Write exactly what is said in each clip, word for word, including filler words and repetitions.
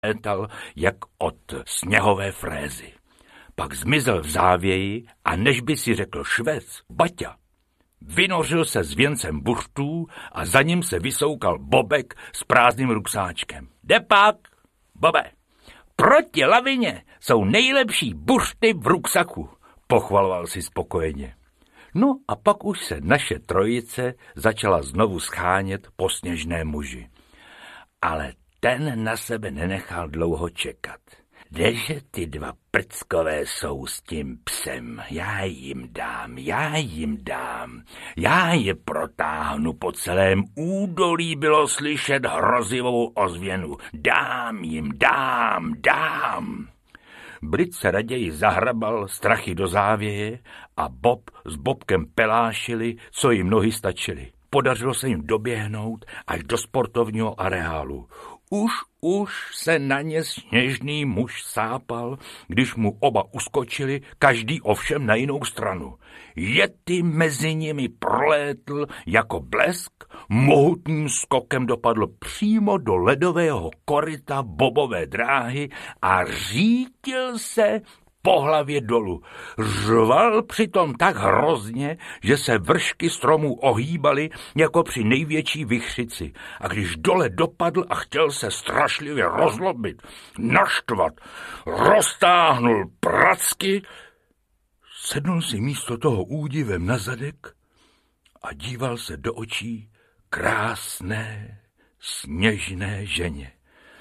létal jak od sněhové frézy. Pak zmizel v závěji a než by si řekl švec, Baťa, vynořil se s věncem buřtů a za ním se vysoukal Bobek s prázdným ruksáčkem. Jde pak, Bobe, proti lavině jsou nejlepší buřty v ruksaku, pochvaloval si spokojeně. No a pak už se naše trojice začala znovu schánět po sněžné muži. Ale ten na sebe nenechal dlouho čekat. Kdeže ty dva prckové jsou s tím psem? Já jim dám, já jim dám. Já je protáhnu po celém údolí, bylo slyšet hrozivou ozvěnu. Dám jim, dám, dám. Brit se raději zahrabal strachy do závěje a Bob s Bobkem pelášili, co jim nohy stačily. Podařilo se jim doběhnout až do sportovního areálu. Už, už se na ně sněžný muž sápal, když mu oba uskočili, každý ovšem na jinou stranu. Yeti mezi nimi prolétl jako blesk, mohutným skokem dopadl přímo do ledového koryta Bobové dráhy a řítil se po hlavě dolů. Řval přitom tak hrozně, že se vršky stromů ohýbaly jako při největší vichřici. A když dole dopadl a chtěl se strašlivě rozlobit, naštvat, roztáhnul pracky, sednul si místo toho údivem na zadek a díval se do očí krásné, sněžné ženě.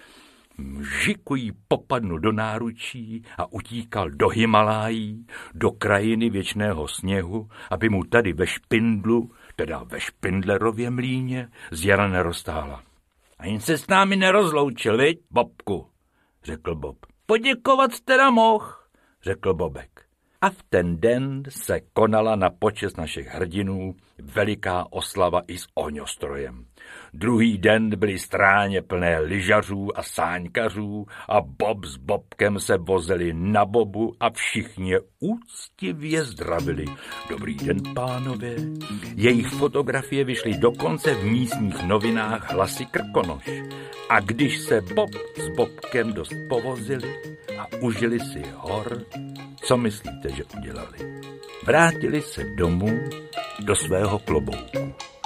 Mžiku jí popadnul do náručí a utíkal do Himalájí, do krajiny věčného sněhu, aby mu tady ve Špindlu, teda ve Špindlerově mlýně, z jara neroztáhla. A jen se s námi nerozloučil, viď, Bobku, řekl Bob. Poděkovat teda moh, řekl Bobek. A v ten den se konala na počest našich hrdinů veliká oslava i s ohňostrojem. Druhý den byly stráně plné lyžařů a sáňkařů a Bob s Bobkem se vozili na bobu a všichni je úctivě zdravili. Dobrý den, pánové. Jejich fotografie vyšly dokonce v místních novinách Hlasy Krkonoš. A když se Bob s Bobkem dost povozili a užili si hor, co myslíte, že udělali? Vrátili se domů do svého klobouku.